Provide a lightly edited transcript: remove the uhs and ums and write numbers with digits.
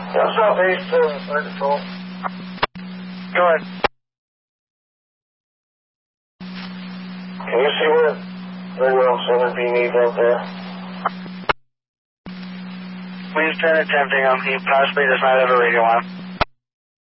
Yeah, southeast, side patrol. Go ahead. Can you see where radio 7B needs out there? We've been attempting him. He possibly does not have a radio on.